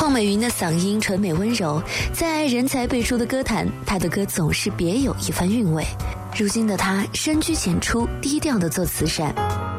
邝美云的嗓音纯美温柔，在人才辈出的歌坛，她的歌总是别有一番韵味。如今的她深居简出，低调地做慈善。